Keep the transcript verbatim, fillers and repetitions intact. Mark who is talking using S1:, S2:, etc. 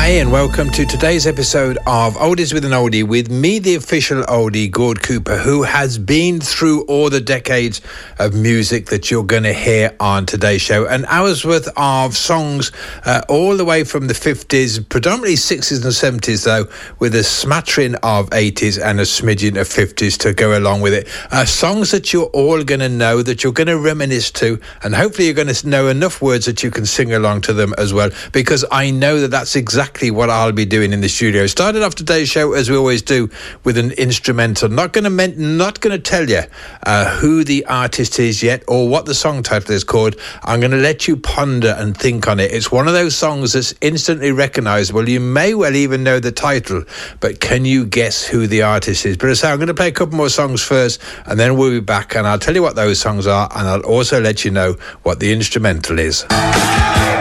S1: Hi and welcome to today's episode of Oldies with an Oldie with me, the official oldie, Gord Cooper, who has been through all the decades of music that you're going to hear on today's show. An hour's worth of songs uh, all the way from the fifties, predominantly sixties and seventies though, with a smattering of eighties and a smidgen of fifties to go along with it. Uh, songs that you're all going to know, that you're going to reminisce to, and hopefully you're going to know enough words that you can sing along to them as well, because I know that that's exactly what I'll be doing in the studio. Started off today's show as we always do with an instrumental. Not going to men- not going to tell you uh, who the artist is yet or what the song title is called. I'm going to let you ponder and think on it. It's one of those songs that's instantly recognisable. You may well even know the title, but can you guess who the artist is? But as I say, I'm going to play a couple more songs first, and then we'll be back, and I'll tell you what those songs are, and I'll also let you know what the instrumental is.